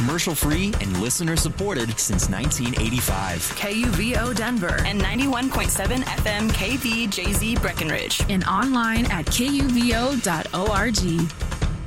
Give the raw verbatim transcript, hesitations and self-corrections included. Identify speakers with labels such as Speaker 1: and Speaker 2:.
Speaker 1: commercial-free and listener-supported since nineteen eighty-five.
Speaker 2: K U V O Denver and ninety-one point seven F M K V J Z Breckenridge.
Speaker 3: And online at K U V O dot org.